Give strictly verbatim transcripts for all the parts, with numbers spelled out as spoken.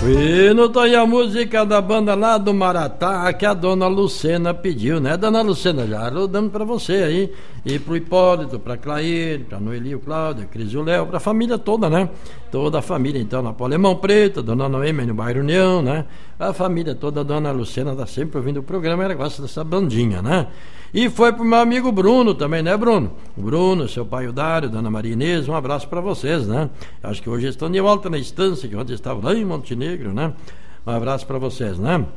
E não tem a música da banda lá do Maratá que a dona Lucena pediu, né? Dona Lucena, já rodando pra você aí, e pro Hipólito, pra Clair, pra Noeli, o Cláudio, Cris e o Léo, pra família toda, né? Toda a família, então, na Polemão Preta, dona Noemi no bairro União, né? A família toda, a dona Lucena tá sempre ouvindo o programa, ela gosta dessa bandinha, né? E foi pro meu amigo Bruno também, né, Bruno? O Bruno, seu pai, o Dário, dona Maria Inês, um abraço pra vocês, né? Acho que hoje estão de volta na estância, que ontem estavam lá em Montenegro, né? Um abraço pra vocês, né?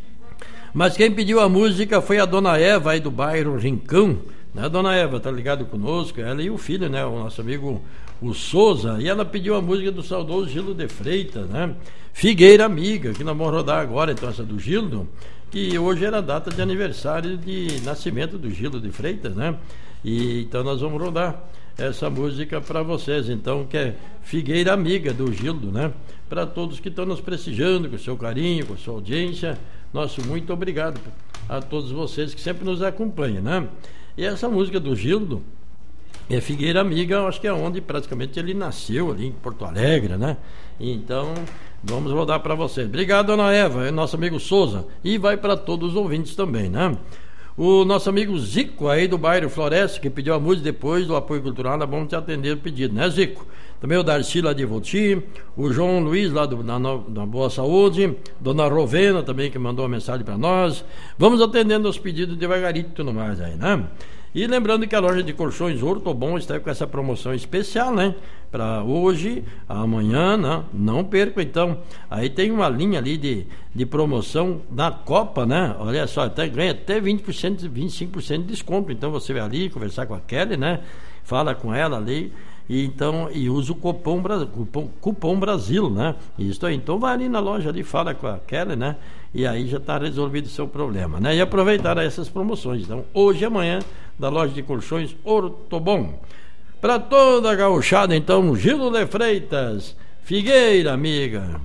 Mas quem pediu a música foi a dona Eva aí do bairro Rincão, né? Dona Eva, tá ligado conosco? Ela e o filho, né? O nosso amigo, o Souza. E ela pediu a música do saudoso Gildo de Freitas, né? Figueira Amiga, que nós vamos rodar agora, então, essa do Gildo, que hoje era a data de aniversário de nascimento do Gildo de Freitas, né? E então nós vamos rodar essa música para vocês, então, que é Figueira Amiga do Gildo, né? Para todos que estão nos prestigiando, com o seu carinho, com a sua audiência, nosso muito obrigado a todos vocês que sempre nos acompanham, né? E essa música do Gildo é Figueira Amiga, acho que é onde praticamente ele nasceu, ali em Porto Alegre, né? Então, vamos rodar para vocês. Obrigado, dona Eva, é nosso amigo Souza. E vai para todos os ouvintes também, né? O nosso amigo Zico, aí do bairro Floresta, que pediu a música depois do apoio cultural, nós vamos te atender o pedido, né, Zico? Também o Darcy lá de Voti, o João Luiz lá do, na, na Boa Saúde, dona Rovena também que mandou uma mensagem para nós. Vamos atendendo os pedidos devagarito e tudo mais aí, né? E lembrando que a loja de colchões Ortobon está com essa promoção especial, né? Para hoje, amanhã, não, não perca então. Aí tem uma linha ali de, de promoção na Copa, né? Olha só, até, ganha até vinte por cento, vinte e cinco por cento de desconto. Então você vai ali conversar com a Kelly, né? Fala com ela ali. E, então, e usa o cupom, cupom, cupom Brasil, né? Isso aí. Então vai ali na loja ali, fala com a Kelly, né? E aí já está resolvido o seu problema, né? E aproveitar essas promoções. Então, hoje e amanhã, da loja de colchões Ortobon. Para toda a gauchada, então, Gildo de Freitas, Figueira Amiga.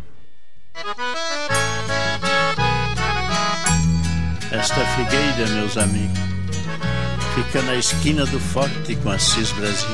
Esta figueira, meus amigos, fica na esquina do Forte com Assis Brasil.